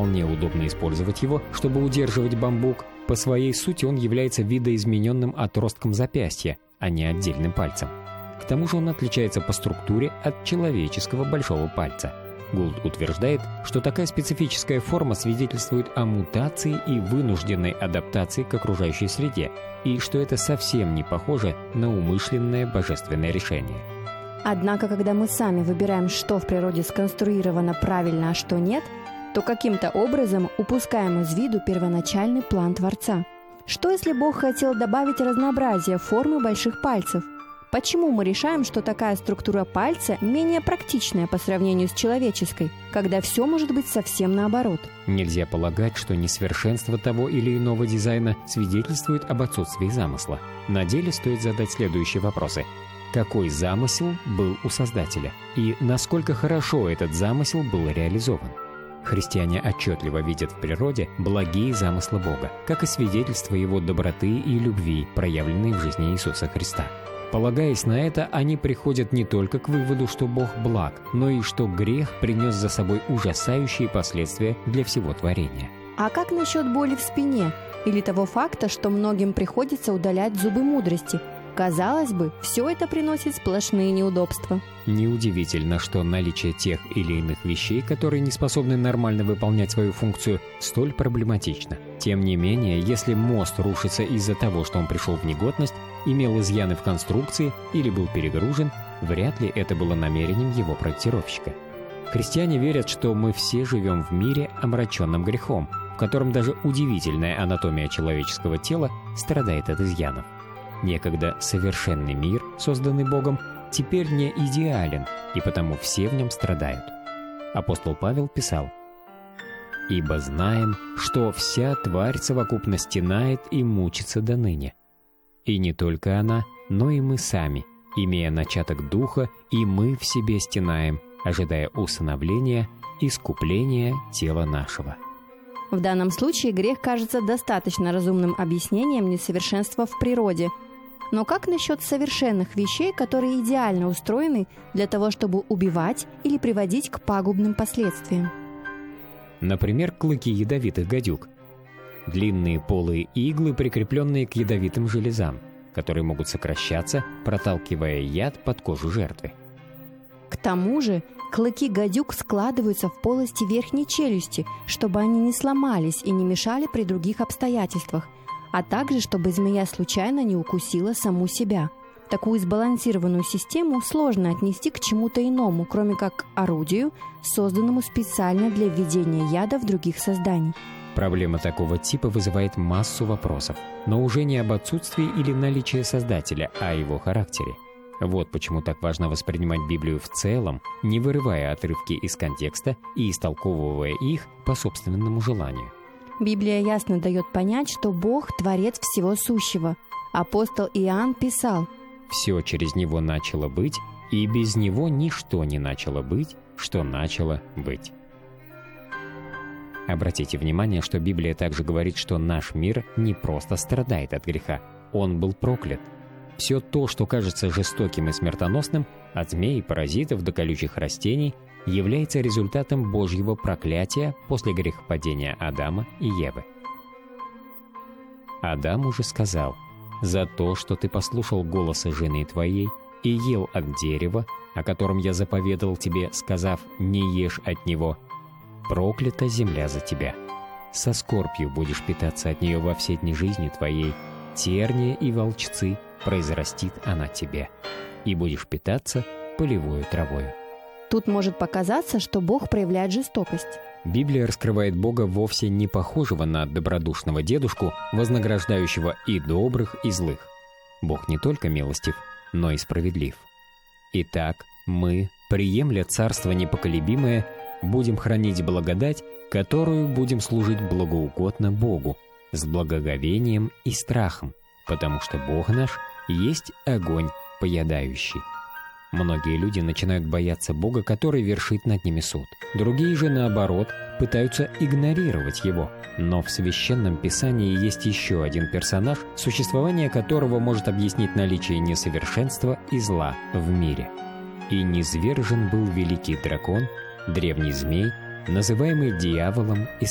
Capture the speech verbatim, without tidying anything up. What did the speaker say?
вполне удобно использовать его, чтобы удерживать бамбук, по своей сути он является видоизмененным отростком запястья, а не отдельным пальцем. К тому же он отличается по структуре от человеческого большого пальца. Гулд утверждает, что такая специфическая форма свидетельствует о мутации и вынужденной адаптации к окружающей среде, и что это совсем не похоже на умышленное божественное решение. Однако, когда мы сами выбираем, что в природе сконструировано правильно, а что нет, то каким-то образом упускаем из виду первоначальный план Творца. Что если Бог хотел добавить разнообразие формы больших пальцев? Почему мы решаем, что такая структура пальца менее практичная по сравнению с человеческой, когда все может быть совсем наоборот? Нельзя полагать, что несовершенство того или иного дизайна свидетельствует об отсутствии замысла. На деле стоит задать следующие вопросы. Какой замысел был у Создателя? И насколько хорошо этот замысел был реализован? Христиане отчетливо видят в природе благие замыслы Бога, как и свидетельство Его доброты и любви, проявленные в жизни Иисуса Христа. Полагаясь на это, они приходят не только к выводу, что Бог благ, но и что грех принес за собой ужасающие последствия для всего творения. А как насчет боли в спине или того факта, что многим приходится удалять зубы мудрости? Казалось бы, все это приносит сплошные неудобства. Неудивительно, что наличие тех или иных вещей, которые не способны нормально выполнять свою функцию, столь проблематично. Тем не менее, если мост рушится из-за того, что он пришел в негодность, имел изъяны в конструкции или был перегружен, вряд ли это было намерением его проектировщика. Христиане верят, что мы все живем в мире, омраченном грехом, в котором даже удивительная анатомия человеческого тела страдает от изъянов. Некогда совершенный мир, созданный Богом, теперь не идеален, и потому все в нем страдают. Апостол Павел писал: «Ибо знаем, что вся тварь совокупно стенает и мучится доныне. И не только она, но и мы сами, имея начаток духа, и мы в себе стенаем, ожидая усыновления, искупления тела нашего». В данном случае грех кажется достаточно разумным объяснением несовершенства в природе. Но как насчет совершенных вещей, которые идеально устроены для того, чтобы убивать или приводить к пагубным последствиям? Например, клыки ядовитых гадюк. Длинные полые иглы, прикрепленные к ядовитым железам, которые могут сокращаться, проталкивая яд под кожу жертвы. К тому же клыки гадюк складываются в полости верхней челюсти, чтобы они не сломались и не мешали при других обстоятельствах, а также чтобы змея случайно не укусила саму себя. Такую сбалансированную систему сложно отнести к чему-то иному, кроме как к орудию, созданному специально для введения яда в других созданий. Проблема такого типа вызывает массу вопросов, но уже не об отсутствии или наличии Создателя, а о его характере. Вот почему так важно воспринимать Библию в целом, не вырывая отрывки из контекста и истолковывая их по собственному желанию. Библия ясно дает понять, что Бог – творец всего сущего. Апостол Иоанн писал: «Все через Него начало быть, и без Него ничто не начало быть, что начало быть». Обратите внимание, что Библия также говорит, что наш мир не просто страдает от греха, он был проклят. Все то, что кажется жестоким и смертоносным, от змей и паразитов до колючих растений, является результатом Божьего проклятия после грехопадения Адама и Евы. Адам уже сказал: «За то, что ты послушал голоса жены твоей и ел от дерева, о котором я заповедал тебе, сказав: не ешь от него, проклята земля за тебя. Со скорбью будешь питаться от нее во все дни жизни твоей, терния и волчцы произрастит она тебе, и будешь питаться полевою травою». Тут может показаться, что Бог проявляет жестокость. Библия раскрывает Бога вовсе не похожего на добродушного дедушку, вознаграждающего и добрых, и злых. Бог не только милостив, но и справедлив. Итак, мы, приемля царство непоколебимое, будем хранить благодать, которую будем служить благоугодно Богу, с благоговением и страхом, потому что Бог наш есть огонь поедающий. Многие люди начинают бояться Бога, который вершит над ними суд. Другие же, наоборот, пытаются игнорировать Его. Но в Священном Писании есть еще один персонаж, существование которого может объяснить наличие несовершенства и зла в мире. «И низвержен был великий дракон, древний змей, называемый дьяволом и